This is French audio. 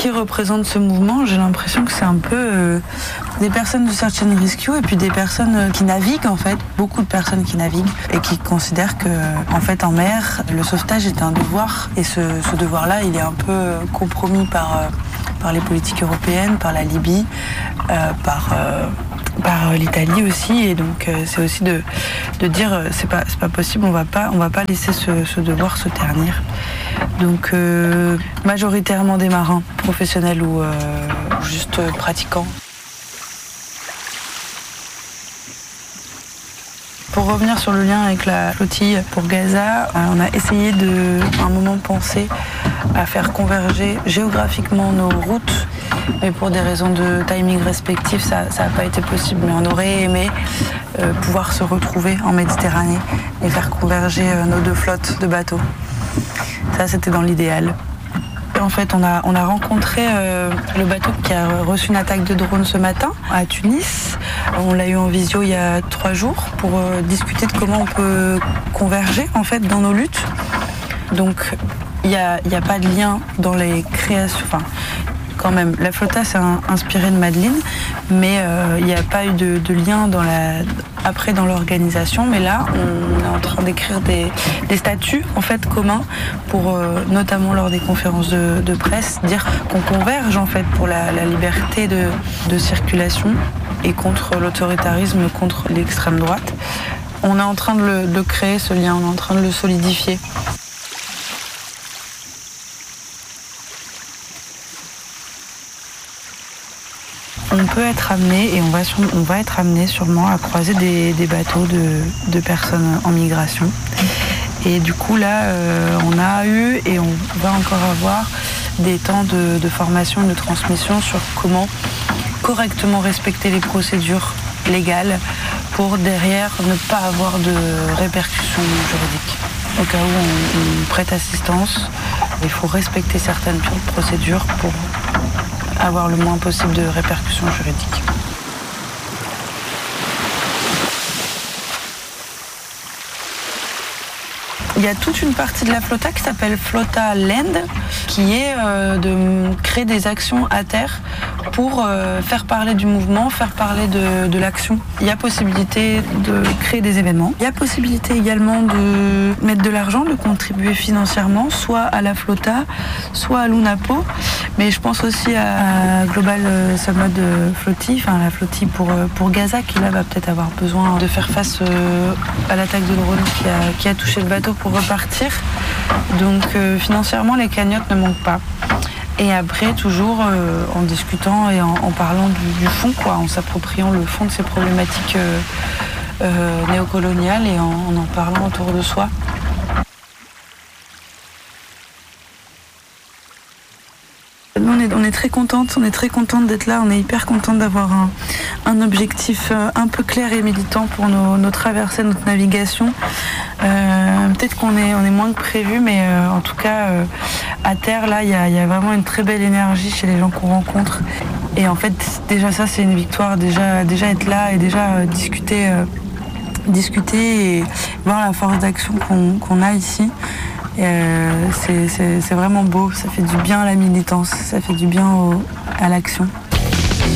qui représente ce mouvement, j'ai l'impression que c'est un peu des personnes du Search and Rescue et puis des personnes qui naviguent en fait, beaucoup de personnes qui naviguent et qui considèrent que en fait en mer, le sauvetage est un devoir et ce devoir-là, il est un peu compromis par les politiques européennes, par la Libye, par l'Italie aussi, et donc c'est aussi de dire c'est pas possible, on va pas laisser ce devoir se ternir. Donc majoritairement des marins professionnels ou juste pratiquants. Pour revenir sur le lien avec la flottille pour Gaza, on a essayé à un moment penser à faire converger géographiquement nos routes, mais pour des raisons de timing respectifs, ça n'a pas été possible. Mais on aurait aimé pouvoir se retrouver en Méditerranée et faire converger nos deux flottes de bateaux. Ça, c'était dans l'idéal. En fait, on a rencontré le bateau qui a reçu une attaque de drone ce matin à Tunis. On l'a eu en visio il y a 3 jours pour discuter de comment on peut converger en fait dans nos luttes. Donc, il n'y a pas de lien dans les créations. Enfin, quand même, la flotta s'est inspirée de Madeleine, mais il n'y a pas eu de lien après dans l'organisation. Mais là, on est en train d'écrire des statuts en fait communs pour, notamment lors des conférences de presse, dire qu'on converge en fait pour la liberté de circulation et contre l'autoritarisme, contre l'extrême droite. On est en train de créer ce lien, on est en train de le solidifier. On peut être amené, et on va être amené sûrement à croiser des bateaux de personnes en migration. Et du coup là, on a eu et on va encore avoir des temps de formation et de transmission sur comment correctement respecter les procédures légales pour derrière ne pas avoir de répercussions juridiques. Au cas où on prête assistance, il faut respecter certaines procédures pour avoir le moins possible de répercussions juridiques. Il y a toute une partie de la flotta qui s'appelle Flotta Land, qui est de créer des actions à terre pour faire parler du mouvement, faire parler de l'action. Il y a possibilité de créer des événements. Il y a possibilité également de mettre de l'argent, de contribuer financièrement, soit à la flotta, soit à l'UNAPO. Mais je pense aussi à Global Summit Flottille, enfin la flottille pour Gaza, qui là va peut-être avoir besoin de faire face à l'attaque de drone qui a touché le bateau pour repartir. Donc financièrement, les cagnottes ne manquent pas. Et après, toujours en discutant et en parlant du fond, en s'appropriant le fond de ces problématiques néocoloniales et en parlant autour de soi. Nous, on est très contente d'être là, on est hyper contente d'avoir un objectif un peu clair et militant pour nos traversées, notre navigation. Peut-être qu'on est moins que prévu, mais en tout cas, à terre, là, il y a vraiment une très belle énergie chez les gens qu'on rencontre. Et en fait, déjà ça, c'est une victoire, déjà être là et déjà discuter et voir la force d'action qu'on a ici. C'est vraiment beau, ça fait du bien à la militance, ça fait du bien à l'action.